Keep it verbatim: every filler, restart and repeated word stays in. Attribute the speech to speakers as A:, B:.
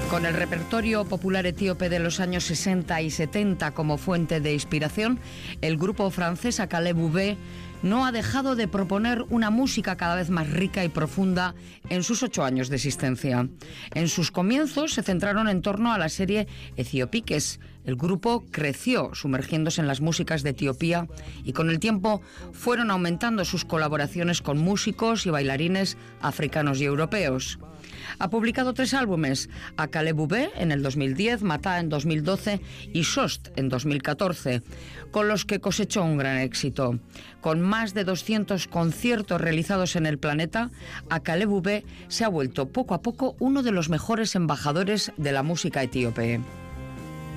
A: Con el repertorio popular etíope de los años sesenta y setenta como fuente de inspiración, el grupo francés Akale Boube no ha dejado de proponer una música cada vez más rica y profunda en sus ocho años de existencia. En sus comienzos se centraron en torno a la serie Ethiopiques. El grupo creció sumergiéndose en las músicas de Etiopía y con el tiempo fueron aumentando sus colaboraciones con músicos y bailarines africanos y europeos. Ha publicado tres álbumes: Akale Boube en el dos mil diez, Mata en dos mil doce y Sost en dos mil catorce, con los que cosechó un gran éxito. Con más de doscientos conciertos realizados en el planeta, Akale Boube se ha vuelto poco a poco uno de los mejores embajadores de la música etíope.